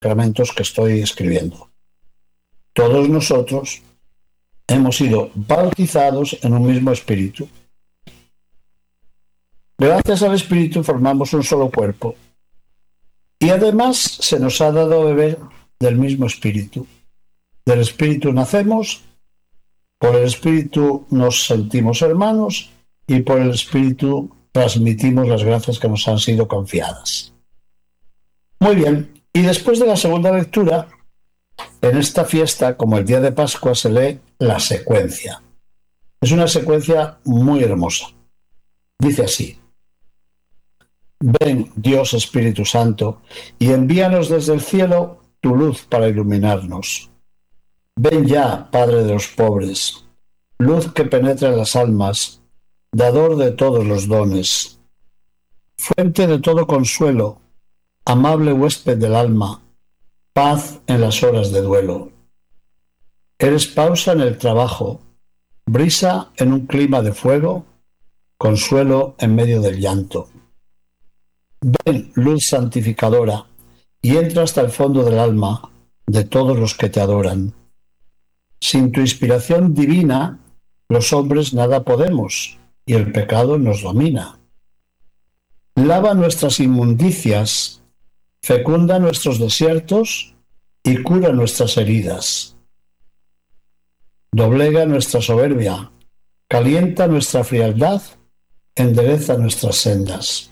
sacramentos que estoy escribiendo. Todos nosotros hemos sido bautizados en un mismo espíritu. Gracias al espíritu formamos un solo cuerpo. Y además se nos ha dado a beber del mismo espíritu. Del espíritu nacemos, por el espíritu nos sentimos hermanos y por el espíritu transmitimos las gracias que nos han sido confiadas. Muy bien, y después de la segunda lectura, en esta fiesta, como el día de Pascua, se lee la secuencia. Es una secuencia muy hermosa. Dice así: Ven, Dios Espíritu Santo, y envíanos desde el cielo tu luz para iluminarnos. Ven ya, Padre de los pobres, luz que penetra en las almas, dador de todos los dones, fuente de todo consuelo, amable huésped del alma, paz en las horas de duelo. Eres pausa en el trabajo, brisa en un clima de fuego, consuelo en medio del llanto. Ven, luz santificadora, y entra hasta el fondo del alma de todos los que te adoran. Sin tu inspiración divina, los hombres nada podemos, y el pecado nos domina. Lava nuestras inmundicias, fecunda nuestros desiertos y cura nuestras heridas. Doblega nuestra soberbia, calienta nuestra frialdad, endereza nuestras sendas.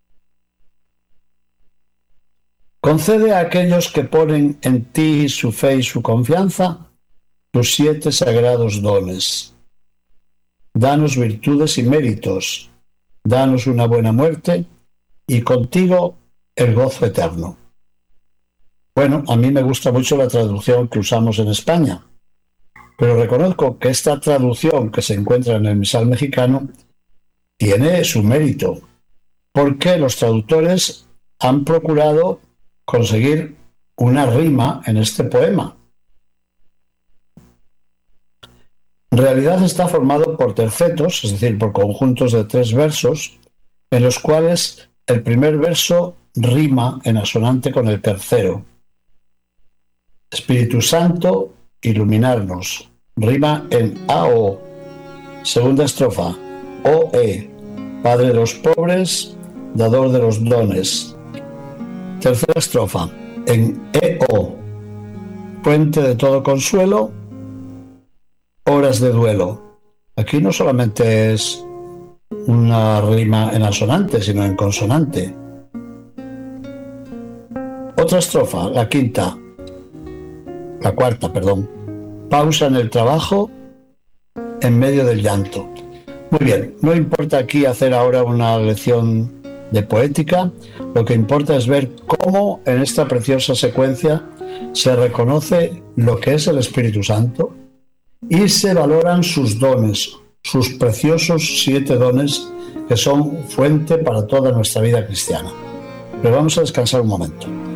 Concede a aquellos que ponen en ti su fe y su confianza tus 7 sagrados dones. Danos virtudes y méritos, danos una buena muerte y contigo el gozo eterno. Bueno, a mí me gusta mucho la traducción que usamos en España, pero reconozco que esta traducción que se encuentra en el misal mexicano tiene su mérito, porque los traductores han procurado conseguir una rima en este poema. En realidad está formado por tercetos, es decir, por conjuntos de 3 versos, en los cuales el primer verso rima en asonante con el tercero. Espíritu Santo, iluminarnos, rima en AO. Segunda estrofa, OE, Padre de los pobres, dador de los dones. Tercera estrofa, en EO, fuente de todo consuelo, horas de duelo. Aquí no solamente es una rima en asonante, sino en consonante. Otra estrofa, la cuarta, pausa en el trabajo, en medio del llanto. Muy bien, no importa aquí hacer ahora una lección de poética, lo que importa es ver cómo en esta preciosa secuencia se reconoce lo que es el Espíritu Santo y se valoran sus dones, sus preciosos 7 dones que son fuente para toda nuestra vida cristiana. Pero vamos a descansar un momento.